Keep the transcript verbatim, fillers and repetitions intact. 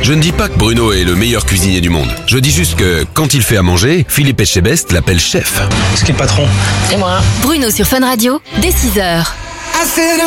Je ne dis pas que Bruno est le meilleur cuisinier du monde. Je dis juste que, quand il fait à manger, Philippe Etchebest l'appelle chef. Est-ce qu'il est le patron? C'est moi. Bruno sur Fun Radio, dès six heures.